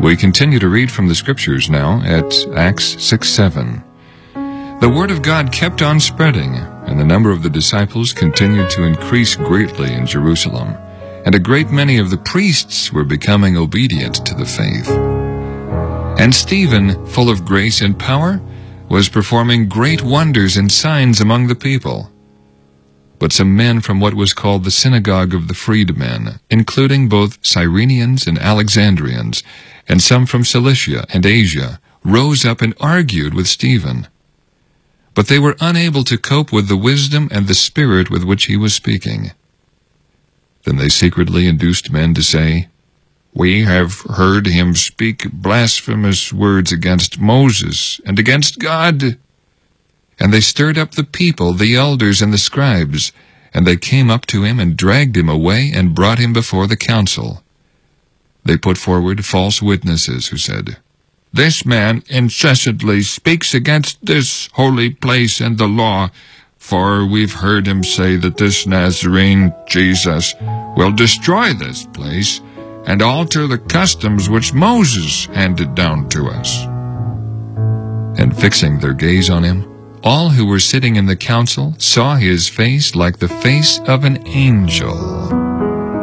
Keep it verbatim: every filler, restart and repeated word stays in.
We continue to read from the Scriptures now at Acts six seven. The word of God kept on spreading, and the number of the disciples continued to increase greatly in Jerusalem, and a great many of the priests were becoming obedient to the faith. And Stephen, full of grace and power, was performing great wonders and signs among the people. But some men from what was called the synagogue of the freedmen, including both Cyrenians and Alexandrians, and some from Cilicia and Asia, rose up and argued with Stephen. But they were unable to cope with the wisdom and the spirit with which he was speaking. Then they secretly induced men to say, "We have heard him speak blasphemous words against Moses and against God." And they stirred up the people, the elders and the scribes, and they came up to him and dragged him away and brought him before the council. They put forward false witnesses who said, "This man incessantly speaks against this holy place and the law, for we've heard him say that this Nazarene Jesus will destroy this place and alter the customs which Moses handed down to us." And fixing their gaze on him, all who were sitting in the council saw his face like the face of an angel.